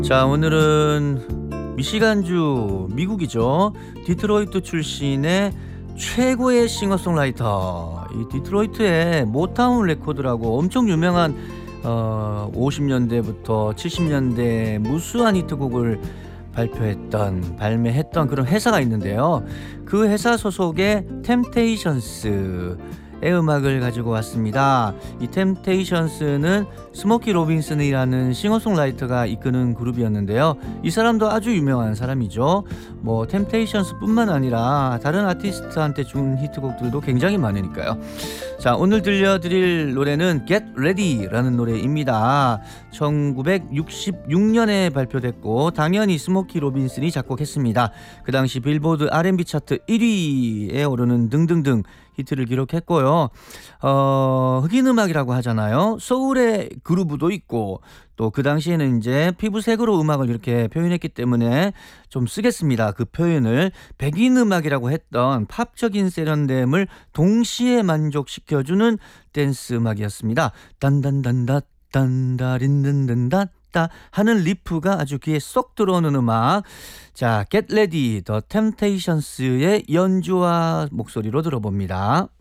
자, 오늘은 미시간주 미국이죠. 디트로이트 출신의 최고의 싱어송라이터, 이 디트로이트의 모타운 레코드라고 엄청 유명한 50년대부터 70년대 무수한 히트곡을 발매했던 그런 회사가 있는데요. 그 회사 소속의 템테이션스의 음악을 가지고 왔습니다. 이 템테이션스는 스모키 로빈슨이라는 싱어송라이터가 이끄는 그룹이었는데요. 이 사람도 아주 유명한 사람이죠. 뭐 템테이션스 뿐만 아니라 다른 아티스트한테 준 히트곡들도 굉장히 많으니까요. 자, 오늘 들려드릴 노래는 Get Ready라는 노래입니다. 1966년에 발표됐고 당연히 스모키 로빈슨이 작곡했습니다. 그 당시 빌보드 R&B 차트 1위에 오르는 등등등 히트를 기록했고요. 흑인 음악이라고 하잖아요. 소울의 그루브도 있고 또 그 당시에는 이제 피부색으로 음악을 이렇게 표현했기 때문에 좀 쓰겠습니다. 그 표현을 백인 음악이라고 했던 팝적인 세련됨을 동시에 만족시켜주는 댄스 음악이었습니다. 단단단다 단다린든든다 하는 리프가 아주 귀에 쏙 들어오는 음악. 자, Get Ready, The Temptations의 연주와 목소리로 들어봅니다.